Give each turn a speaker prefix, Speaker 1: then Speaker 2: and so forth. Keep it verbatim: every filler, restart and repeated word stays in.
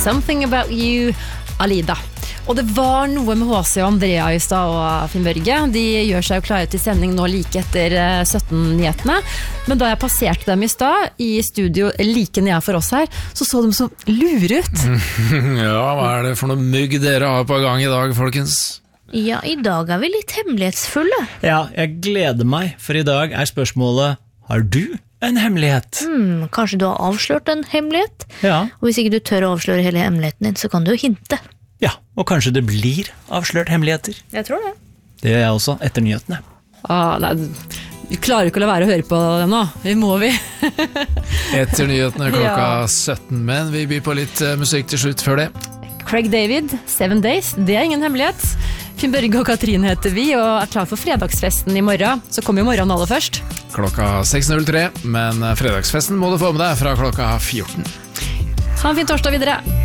Speaker 1: Something About You, Alida. Og det var noe med H C og Andrea i stad og Finn Børge. De gjør seg jo klare til sending nå like etter sytten-nyhetene. Men da jeg passerte dem i stad, i studio like nede for oss her, så så de så lure ut.
Speaker 2: Ja, hva er det for noe mygg dere har på gang i dag, folkens?
Speaker 3: Ja, i dag er vi litt hemmelighetsfulle.
Speaker 4: Ja, jeg gleder meg, for i dag er spørsmålet, har du en hemmelighet?
Speaker 3: Hmm, kanskje du har avslørt en hemmelighet?
Speaker 4: Ja.
Speaker 3: Og hvis ikke du tør å avsløre hele hemmeligheten din, så kan du jo hinte.
Speaker 4: Ja, og kanskje det blir avslørt hemmeligheter.
Speaker 3: Jeg tror det.
Speaker 4: Det gjør jeg også, etter nyhetene.
Speaker 1: Ah, nei, vi klarer ikke å la være å høre på dem nå. Vi må vi.
Speaker 2: Etter nyhetene klokka
Speaker 1: Ja.
Speaker 2: sytten, men vi byr på litt uh, musikk til slutt før det.
Speaker 1: Craig David, Seven Days, det er ingen hemmelighet. Finn Børge og Katrin heter vi, og er klar for fredagsfesten i morgen. Så kommer jo morgenen aller først.
Speaker 2: Klokka seks null tre, men fredagsfesten må du få med deg fra klokka fjorten.
Speaker 1: Ha en fin torsdag videre.